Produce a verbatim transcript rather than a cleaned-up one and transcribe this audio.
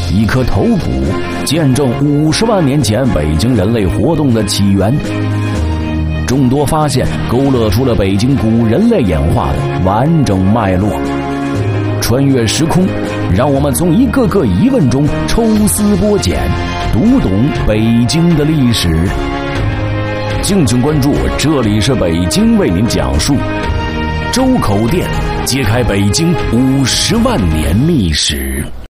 一颗头骨，见证五十万年前北京人类活动的起源。众多发现勾勒出了北京古人类演化的完整脉络。穿越时空，让我们从一个个疑问中抽丝剥茧，读懂北京的历史。敬请关注，这里是北京为您讲述周口店，揭开北京五十万年历史。